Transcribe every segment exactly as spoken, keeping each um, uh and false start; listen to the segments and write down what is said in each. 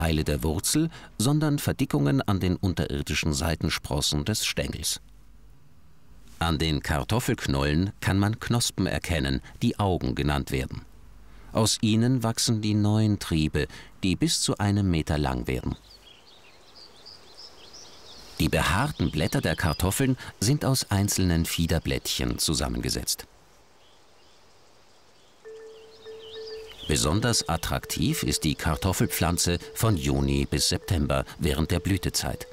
Teile der Wurzel, sondern Verdickungen an den unterirdischen Seitensprossen des Stängels. An den Kartoffelknollen kann man Knospen erkennen, die Augen genannt werden. Aus ihnen wachsen die neuen Triebe, die bis zu einem Meter lang werden. Die behaarten Blätter der Kartoffeln sind aus einzelnen Fiederblättchen zusammengesetzt. Besonders attraktiv ist die Kartoffelpflanze von Juni bis September während der Blütezeit.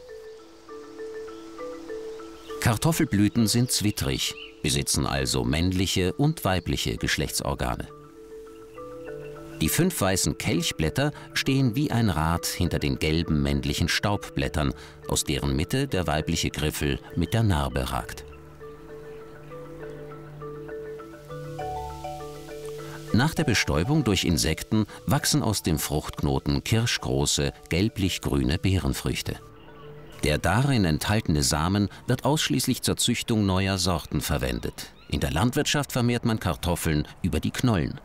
Kartoffelblüten sind zwittrig, besitzen also männliche und weibliche Geschlechtsorgane. Die fünf weißen Kelchblätter stehen wie ein Rad hinter den gelben männlichen Staubblättern, aus deren Mitte der weibliche Griffel mit der Narbe ragt. Nach der Bestäubung durch Insekten wachsen aus dem Fruchtknoten kirschgroße, gelblich-grüne Beerenfrüchte. Der darin enthaltene Samen wird ausschließlich zur Züchtung neuer Sorten verwendet. In der Landwirtschaft vermehrt man Kartoffeln über die Knollen.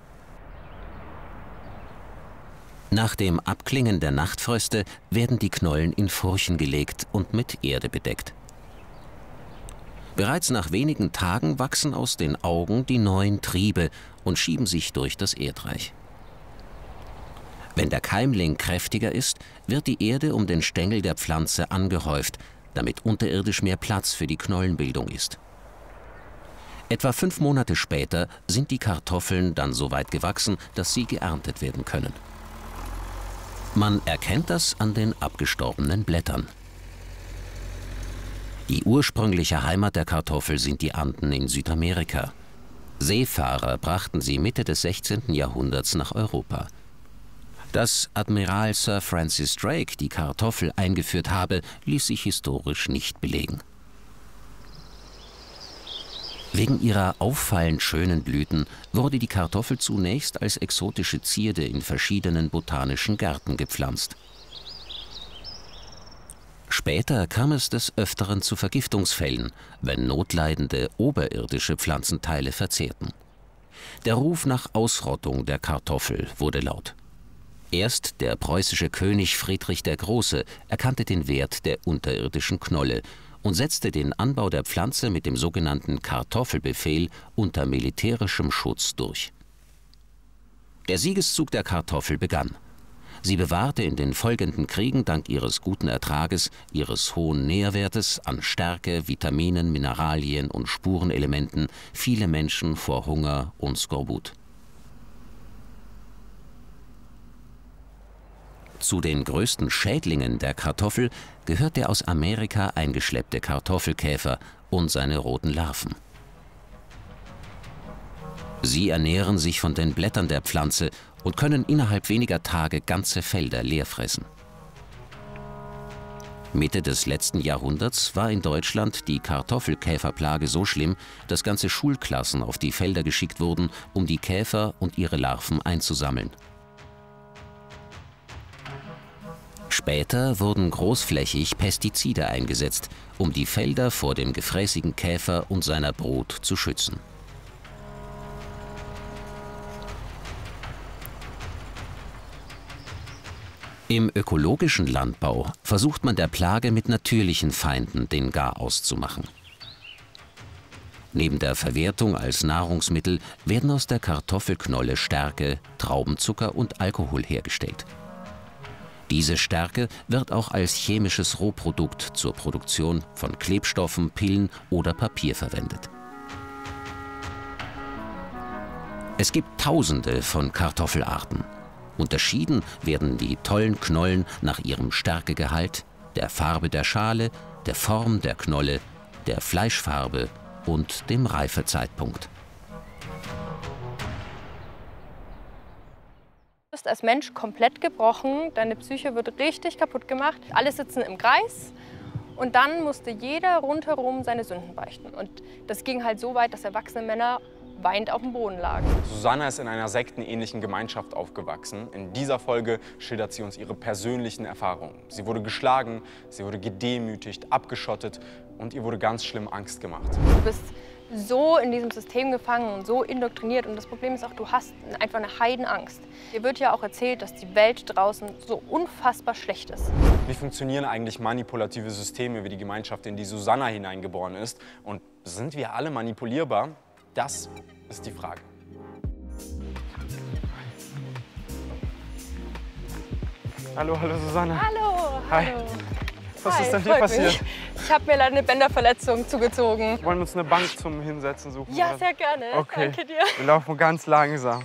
Nach dem Abklingen der Nachtfröste werden die Knollen in Furchen gelegt und mit Erde bedeckt. Bereits nach wenigen Tagen wachsen aus den Augen die neuen Triebe und schieben sich durch das Erdreich. Wenn der Keimling kräftiger ist, wird die Erde um den Stängel der Pflanze angehäuft, damit unterirdisch mehr Platz für die Knollenbildung ist. Etwa fünf Monate später sind die Kartoffeln dann so weit gewachsen, dass sie geerntet werden können. Man erkennt das an den abgestorbenen Blättern. Die ursprüngliche Heimat der Kartoffel sind die Anden in Südamerika. Seefahrer brachten sie Mitte des sechzehnten Jahrhunderts nach Europa. Dass Admiral Sir Francis Drake die Kartoffel eingeführt habe, ließ sich historisch nicht belegen. Wegen ihrer auffallend schönen Blüten wurde die Kartoffel zunächst als exotische Zierde in verschiedenen botanischen Gärten gepflanzt. Später kam es des Öfteren zu Vergiftungsfällen, wenn notleidende oberirdische Pflanzenteile verzehrten. Der Ruf nach Ausrottung der Kartoffel wurde laut. Erst der preußische König Friedrich der Große erkannte den Wert der unterirdischen Knolle und setzte den Anbau der Pflanze mit dem sogenannten Kartoffelbefehl unter militärischem Schutz durch. Der Siegeszug der Kartoffel begann. Sie bewahrte in den folgenden Kriegen dank ihres guten Ertrages, ihres hohen Nährwertes an Stärke, Vitaminen, Mineralien und Spurenelementen viele Menschen vor Hunger und Skorbut. Zu den größten Schädlingen der Kartoffel gehört der aus Amerika eingeschleppte Kartoffelkäfer und seine roten Larven. Sie ernähren sich von den Blättern der Pflanze und können innerhalb weniger Tage ganze Felder leer fressen. Mitte des letzten Jahrhunderts war in Deutschland die Kartoffelkäferplage so schlimm, dass ganze Schulklassen auf die Felder geschickt wurden, um die Käfer und ihre Larven einzusammeln. Später wurden großflächig Pestizide eingesetzt, um die Felder vor dem gefräßigen Käfer und seiner Brut zu schützen. Im ökologischen Landbau versucht man der Plage mit natürlichen Feinden den Garaus zu machen. Neben der Verwertung als Nahrungsmittel werden aus der Kartoffelknolle Stärke, Traubenzucker und Alkohol hergestellt. Diese Stärke wird auch als chemisches Rohprodukt zur Produktion von Klebstoffen, Pillen oder Papier verwendet. Es gibt Tausende von Kartoffelarten. Unterschieden werden die tollen Knollen nach ihrem Stärkegehalt, der Farbe der Schale, der Form der Knolle, der Fleischfarbe und dem Reifezeitpunkt. Du bist als Mensch komplett gebrochen, deine Psyche wird richtig kaputt gemacht. Alle sitzen im Kreis und dann musste jeder rundherum seine Sünden beichten. Und das ging halt so weit, dass erwachsene Männer weinend auf dem Boden lagen. Susanna ist in einer sektenähnlichen Gemeinschaft aufgewachsen. In dieser Folge schildert sie uns ihre persönlichen Erfahrungen. Sie wurde geschlagen, sie wurde gedemütigt, abgeschottet und ihr wurde ganz schlimm Angst gemacht. Du bist so in diesem System gefangen und so indoktriniert. Und das Problem ist auch, du hast einfach eine Heidenangst. Dir wird ja auch erzählt, dass die Welt draußen so unfassbar schlecht ist. Wie funktionieren eigentlich manipulative Systeme wie die Gemeinschaft, in die Susanna hineingeboren ist? Und sind wir alle manipulierbar? Das ist die Frage. Hallo, hallo Susanna. Hallo, Hi. hallo. Was Hi, ist denn hier freut passiert? mich. Ich habe mir leider eine Bänderverletzung zugezogen. Wollen wir uns eine Bank zum Hinsetzen suchen? Ja, oder? sehr gerne. Okay. Danke dir. Wir laufen ganz langsam.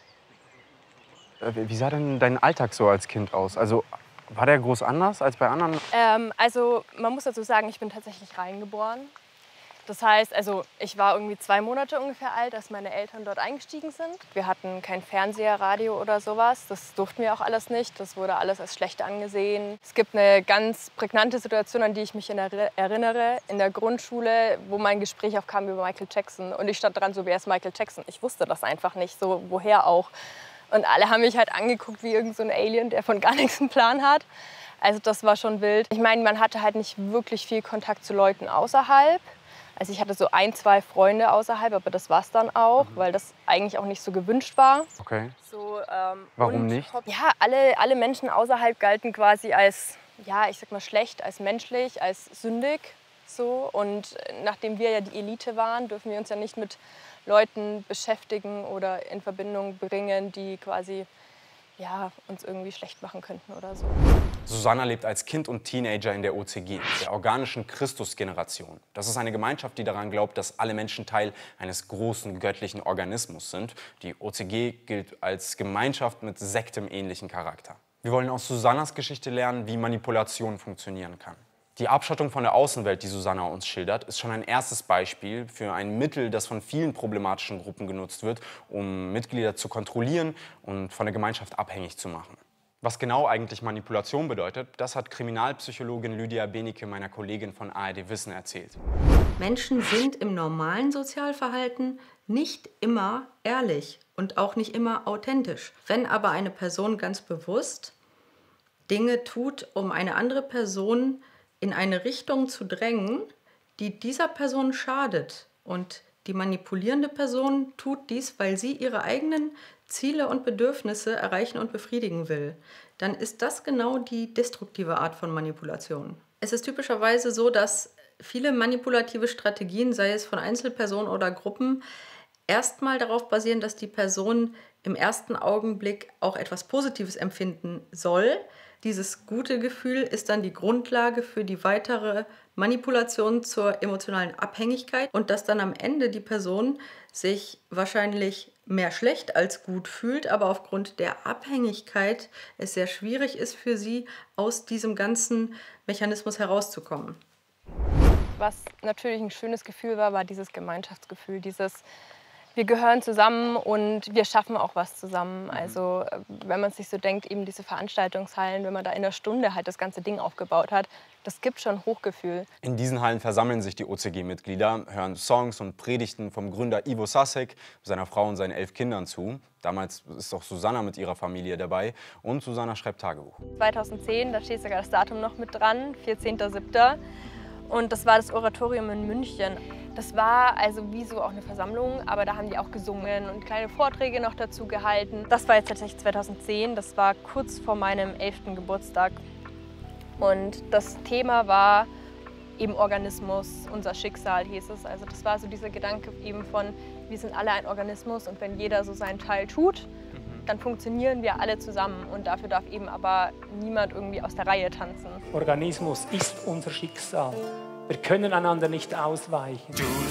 Äh, Wie sah denn dein Alltag so als Kind aus? Also war der groß anders als bei anderen? Ähm, also man muss dazu sagen, ich bin tatsächlich reingeboren. Das heißt, also ich war irgendwie zwei Monate ungefähr alt, als meine Eltern dort eingestiegen sind. Wir hatten kein Fernseher, Radio oder sowas. Das durften wir auch alles nicht. Das wurde alles als schlecht angesehen. Es gibt eine ganz prägnante Situation, an die ich mich erinnere, in der Grundschule, wo mein Gespräch aufkam über Michael Jackson. Und ich stand dran, so, wer ist Michael Jackson? Ich wusste das einfach nicht, so woher auch. Und alle haben mich halt angeguckt wie irgend so ein Alien, der von gar nichts einen Plan hat. Also das war schon wild. Ich meine, man hatte halt nicht wirklich viel Kontakt zu Leuten außerhalb. Also ich hatte so ein, zwei Freunde außerhalb, aber das war es dann auch, mhm. weil das eigentlich auch nicht so gewünscht war. Okay. So, ähm, Warum und, nicht? Ja, alle, alle Menschen außerhalb galten quasi als, ja, ich sag mal schlecht, als menschlich, als sündig. So. Und nachdem wir ja die Elite waren, dürfen wir uns ja nicht mit Leuten beschäftigen oder in Verbindung bringen, die quasi ja, uns irgendwie schlecht machen könnten oder so. Susanna lebt als Kind und Teenager in der O C G, der organischen Christusgeneration. Das ist eine Gemeinschaft, die daran glaubt, dass alle Menschen Teil eines großen göttlichen Organismus sind. Die O C G gilt als Gemeinschaft mit sektenähnlichen Charakter. Wir wollen aus Susannas Geschichte lernen, wie Manipulation funktionieren kann. Die Abschottung von der Außenwelt, die Susanna uns schildert, ist schon ein erstes Beispiel für ein Mittel, das von vielen problematischen Gruppen genutzt wird, um Mitglieder zu kontrollieren und von der Gemeinschaft abhängig zu machen. Was genau eigentlich Manipulation bedeutet, das hat Kriminalpsychologin Lydia Benecke, meiner Kollegin von A R D Wissen, erzählt. Menschen sind im normalen Sozialverhalten nicht immer ehrlich und auch nicht immer authentisch. Wenn aber eine Person ganz bewusst Dinge tut, um eine andere Person in eine Richtung zu drängen, die dieser Person schadet, und die manipulierende Person tut dies, weil sie ihre eigenen Ziele und Bedürfnisse erreichen und befriedigen will, dann ist das genau die destruktive Art von Manipulation. Es ist typischerweise so, dass viele manipulative Strategien, sei es von Einzelpersonen oder Gruppen, erstmal darauf basieren, dass die Person im ersten Augenblick auch etwas Positives empfinden soll. Dieses gute Gefühl ist dann die Grundlage für die weitere Manipulation zur emotionalen Abhängigkeit, und dass dann am Ende die Person sich wahrscheinlich mehr schlecht als gut fühlt, aber aufgrund der Abhängigkeit es sehr schwierig ist für sie, aus diesem ganzen Mechanismus herauszukommen. Was natürlich ein schönes Gefühl war, war dieses Gemeinschaftsgefühl, dieses wir gehören zusammen und wir schaffen auch was zusammen. Also wenn man sich so denkt, eben diese Veranstaltungshallen, wenn man da in einer Stunde halt das ganze Ding aufgebaut hat, das gibt schon Hochgefühl. In diesen Hallen versammeln sich die O C G-Mitglieder, hören Songs und Predigten vom Gründer Ivo Sasek, seiner Frau und seinen elf Kindern zu. Damals ist auch Susanna mit ihrer Familie dabei und Susanna schreibt Tagebuch. zweitausendzehn, da steht sogar das Datum noch mit dran, vierzehnter siebter Und das war das Oratorium in München. Das war also wie so auch eine Versammlung, aber da haben die auch gesungen und kleine Vorträge noch dazu gehalten. Das war jetzt tatsächlich zweitausendzehn, das war kurz vor meinem elften Geburtstag. Und das Thema war eben Organismus, unser Schicksal hieß es. Also das war so dieser Gedanke eben von, wir sind alle ein Organismus und wenn jeder so seinen Teil tut, dann funktionieren wir alle zusammen, und dafür darf eben aber niemand irgendwie aus der Reihe tanzen. Organismus ist unser Schicksal. Wir können einander nicht ausweichen.